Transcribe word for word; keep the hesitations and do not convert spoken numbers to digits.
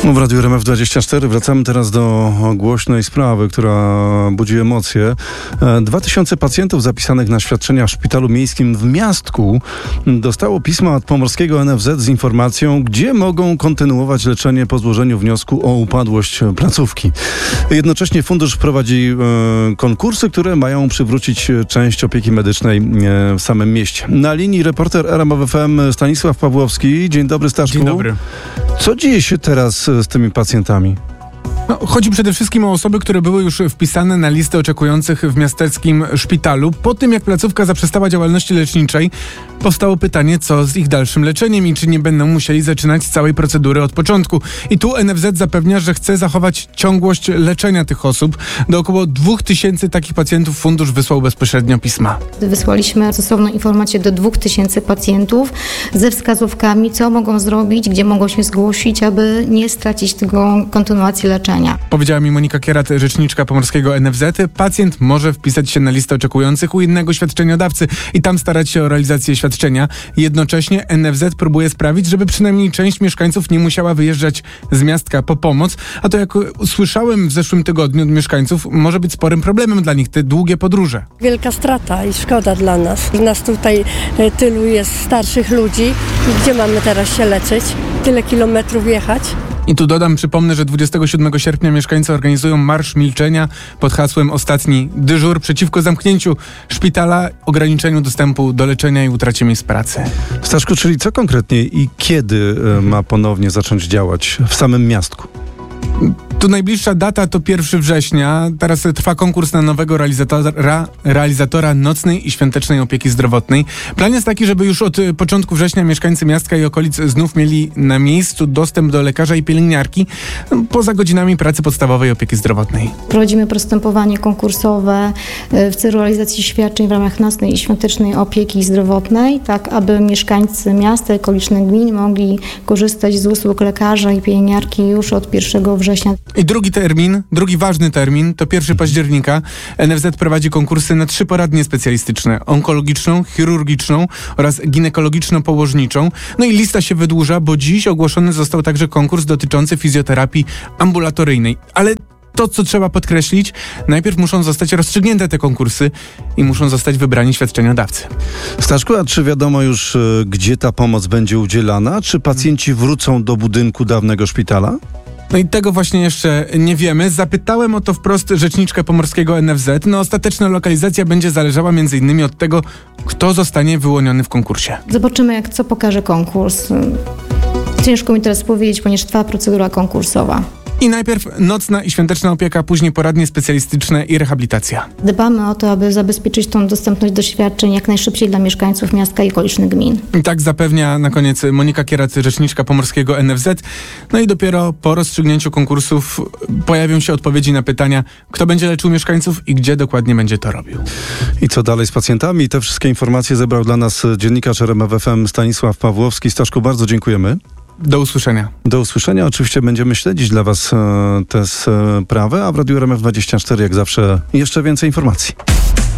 W Radiu R M F dwadzieścia cztery wracamy teraz do głośnej sprawy, która budzi emocje. Dwa tysiące pacjentów zapisanych na świadczenia w szpitalu miejskim w Miastku dostało pisma od pomorskiego N F Z z informacją, gdzie mogą kontynuować leczenie po złożeniu wniosku o upadłość placówki. Jednocześnie fundusz prowadzi e, konkursy, które mają przywrócić część opieki medycznej e, w samym mieście. Na linii reporter R M F F M Stanisław Pawłowski. Dzień dobry, Staszku. Dzień dobry. Co dzieje się teraz z tymi pacjentami? No, chodzi przede wszystkim o osoby, które były już wpisane na listę oczekujących w miasteckim szpitalu. Po tym, jak placówka zaprzestała działalności leczniczej, powstało pytanie, co z ich dalszym leczeniem i czy nie będą musieli zaczynać całej procedury od początku. I tu N F Z zapewnia, że chce zachować ciągłość leczenia tych osób. Do około dwóch tysięcy takich pacjentów fundusz wysłał bezpośrednio pisma. Wysłaliśmy stosowną informację do dwóch tysięcy pacjentów ze wskazówkami, co mogą zrobić, gdzie mogą się zgłosić, aby nie stracić tego kontynuacji leczenia. Powiedziała mi Monika Kierat, rzeczniczka pomorskiego N F Z. Pacjent może wpisać się na listę oczekujących u innego świadczeniodawcy i tam starać się o realizację świadczenia. Jednocześnie N F Z próbuje sprawić, żeby przynajmniej część mieszkańców nie musiała wyjeżdżać z Miastka po pomoc, a to, jak usłyszałem w zeszłym tygodniu od mieszkańców, może być sporym problemem dla nich te długie podróże. Wielka strata i szkoda dla nas. Nas tutaj tylu jest starszych ludzi i gdzie mamy teraz się leczyć? Tyle kilometrów jechać? I tu dodam, przypomnę, że dwudziestego siódmego sierpnia mieszkańcy organizują Marsz Milczenia pod hasłem Ostatni dyżur przeciwko zamknięciu szpitala, ograniczeniu dostępu do leczenia i utracie miejsc pracy. Staszku, czyli co konkretnie i kiedy ma ponownie zacząć działać w samym Miastku? Tu najbliższa data to pierwszego września. Teraz trwa konkurs na nowego realizatora, realizatora nocnej i świątecznej opieki zdrowotnej. Plan jest taki, żeby już od początku września mieszkańcy Miastka i okolic znów mieli na miejscu dostęp do lekarza i pielęgniarki poza godzinami pracy podstawowej opieki zdrowotnej. Prowadzimy postępowanie konkursowe w celu realizacji świadczeń w ramach nocnej i świątecznej opieki zdrowotnej, tak aby mieszkańcy miasta i okolicznych gmin mogli korzystać z usług lekarza i pielęgniarki już od pierwszego września. I drugi termin, drugi ważny termin to pierwszego października. N F Z prowadzi konkursy na trzy poradnie specjalistyczne: onkologiczną, chirurgiczną oraz ginekologiczno-położniczą. No i lista się wydłuża, bo dziś ogłoszony został także konkurs dotyczący fizjoterapii ambulatoryjnej. Ale to, co trzeba podkreślić, najpierw muszą zostać rozstrzygnięte te konkursy i muszą zostać wybrani świadczeniodawcy. Staszku, a czy wiadomo już, gdzie ta pomoc będzie udzielana? Czy pacjenci wrócą do budynku dawnego szpitala? No i tego właśnie jeszcze nie wiemy. Zapytałem o to wprost rzeczniczkę pomorskiego N F Z. No ostateczna lokalizacja będzie zależała między innymi od tego, kto zostanie wyłoniony w konkursie. Zobaczymy, jak co pokaże konkurs. Ciężko mi teraz powiedzieć, ponieważ trwa procedura konkursowa. I najpierw nocna i świąteczna opieka, później poradnie specjalistyczne i rehabilitacja. Dbamy o to, aby zabezpieczyć tą dostępność do świadczeń jak najszybciej dla mieszkańców miasta i okolicznych gmin. I tak zapewnia na koniec Monika Kierat, rzeczniczka pomorskiego N F Z. No i dopiero po rozstrzygnięciu konkursów pojawią się odpowiedzi na pytania, kto będzie leczył mieszkańców i gdzie dokładnie będzie to robił. I co dalej z pacjentami? Te wszystkie informacje zebrał dla nas dziennikarz R M F F M Stanisław Pawłowski. Staszku, bardzo dziękujemy. Do usłyszenia. Do usłyszenia. Oczywiście będziemy śledzić dla Was e, te sprawy, a w Radiu R M F dwadzieścia cztery jak zawsze jeszcze więcej informacji.